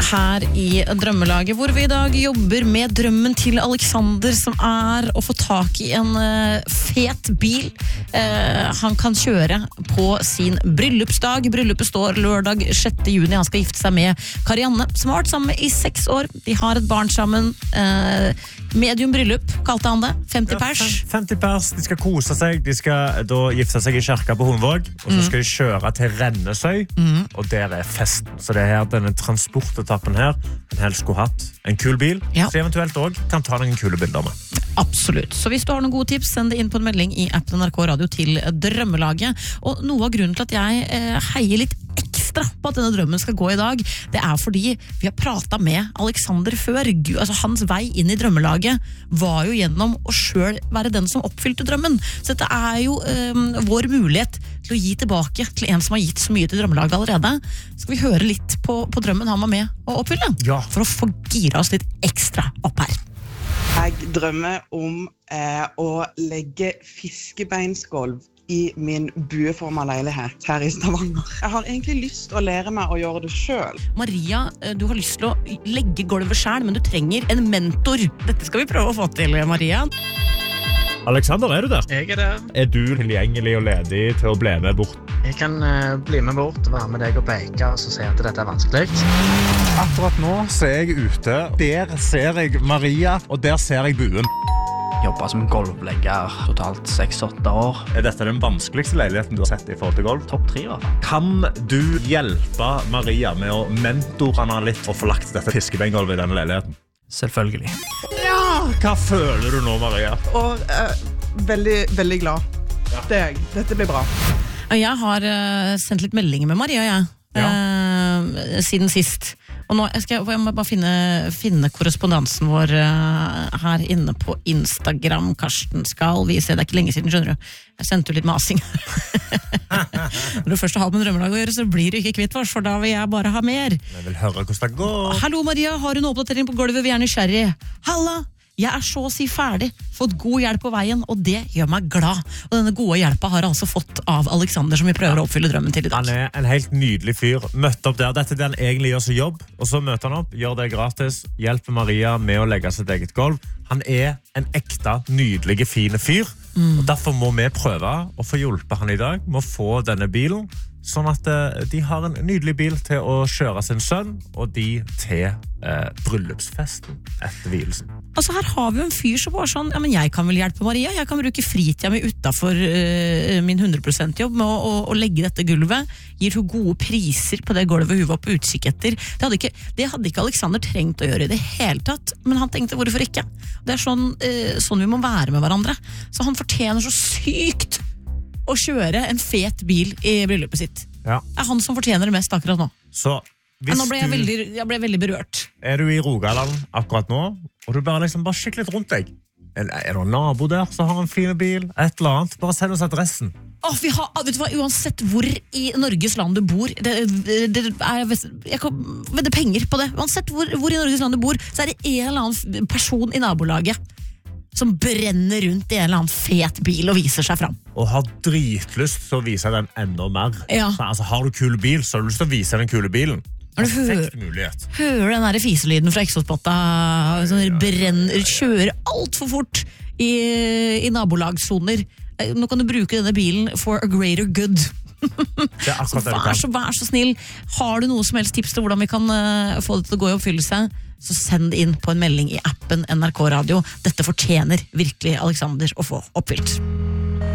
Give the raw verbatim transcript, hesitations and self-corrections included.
her i Drømmelaget, hvor vi i dag jobber med drømmen til Alexander, som er å få tak i en uh, fet bil uh, han kan kjøre på sin bryllupsdag. Bryllupet står lørdag sjette juni. Han skal gifte seg med Karianne, som har vært sammen i seks år. De har et barn sammen. Uh, medium bryllup, kalte han det. femti pers. Ja, femti pers, de skal kose seg. De skal da gifte seg i kirka på Hornvåg, og så skal de kjøre til Rennesøy, mm. og der er festen. Så det er her, denne transportetappen her, en helst skulle hatt en kul bil, ja. Så eventuelt også kan ta noen kule bilder med. Absolutt. Så hvis du har noen gode tips, send det inn på en melding i appen N R K Radio til Drømmelaget. Og noe av grunnen til at jeg eh, heier litt ekstra på at denne drømmen skal gå i dag, det er fordi vi har pratet med Alexander før. Gud, altså hans vei inn i Drømmelaget var jo gjennom å selv være den som oppfylte drømmen. Så dette er jo eh, vår mulighet til å gi tilbake til en som har gitt så mye til Drømmelaget allerede. Skal vi høre litt på, på drømmen han var med å oppfylle? Ja. For å få gira oss litt ekstra opp her. Jeg drømmer om eh, å legge fiskebeinsgolv i min bueforma leilighet her i Stavanger. Jeg har egentlig lyst til å lære meg å gjøre det selv. Maria, du har lyst til å legge gulvet selv, men du trenger en mentor. Dette skal vi prøve å få til, Maria. Alexander, er du der? Jeg er der. Er du tilgjengelig og ledig til å bli med bort? Jeg kan uh, bli med bort, være med deg og peke, og så si at dette er vanskelig. Akkurat nå så er jeg ute. Der ser jeg Maria, og der ser jeg buen. Jobbet som golvlegger totalt seks åtte år. Er dette den vanskeligste leiligheten du har sett i forhold til golv? Topp tre, i hvert fall. Kan du hjelpe Maria med å mentore henne litt og få lagt dette fiskebeingolvet i denne leiligheten? Selvfølgelig. Ja! Hva føler du nå, Maria? Og uh, veldig, veldig glad. Ja. Det er jeg. Dette blir bra. Jeg har uh, sendt litt meldinger med Maria, jeg. Ja. Uh, siden sist. Og nå jeg skal jeg må bare finne, finne korrespondansen vår uh, her inne på Instagram. Karsten skal vi se, det er ikke lenge siden, skjønner du. Jeg sendte jo litt masing. Når du først har med Drømmelag å gjøre, så blir du ikke kvitt oss, for da vil jeg bare ha mer. Jeg vil høre hvordan det går. Hallo Maria, har du en oppdatering på gulvet? Vi er nysgjerrig. Halla! Jeg er så å si ferdig, fått god hjelp på veien, og det gjør meg glad. Og denne gode hjelpa har jeg altså fått av Alexander, som vi prøver å oppfylle drømmen til i dag. Han er en helt nydelig fyr. Møtte opp der. Dette er det han egentlig gjør som jobb, og så møter han opp, gjør det gratis, hjelper Maria med å legge sitt eget gulv. Han er en ekte, nydelige, fine fyr, mm. og derfor må vi prøve å få hjulpet han i dag med å få denne bilen, sånn at uh, de har en nydelig bil til å kjøre sin sønn, og de til uh, bryllupsfesten etter vielsen. Altså her har vi jo en fyr som bare sånn, ja, men jeg kan vel hjelpe Maria, jeg kan bruke fritida mi utenfor uh, min hundre prosent jobb med å, å, å legge dette gulvet, gir hun gode priser på det gulvet hun var på utkikk etter. Det hadde ikke, det hadde ikke Alexander trengt å gjøre i det hele tatt, men han tenkte hvorfor ikke? Det er sånn, uh, sånn vi må være med hverandre. Så han fortjener så sykt å kjøre en fet bil i bryllupet sitt. Ja. Det er han som fortjener det mest akkurat nå. Så hvis ja, nå ble jeg, du, veldig, jeg ble veldig berørt. Er du i Rogaland akkurat nå, og du bare liksom bare kikker litt rundt deg? Er det en nabo der som har en fin bil? Et eller annet? Bare send oss adressen. Åh, vi har, vet du hva, uansett hvor i Norges land du bor, det, det, det er, jeg kan vedde penger på det. Uansett hvor, hvor i Norges land du bor, så er det en eller annen person i nabolaget som brenner rundt i en eller annen fet bil og viser seg fram. Og har dritlyst til å vise den enda mer. Ja. Så, altså, har du kul bil, så har du lyst til å vise den kule bilen. Perfekt mulighet. Hører den der fiselyden fra eksospotta, sånn brenner, kjører alt for fort i, i nabolagssoner. Nå kan du bruke denne bilen for a greater good. Det er så vær, så vær så snill. Har du noe som helst tips til hvordan vi kan uh, få det til å gå i oppfyllelse, så send inn på en melding i appen N R K Radio. Dette fortjener virkelig Alexander å få oppfylt.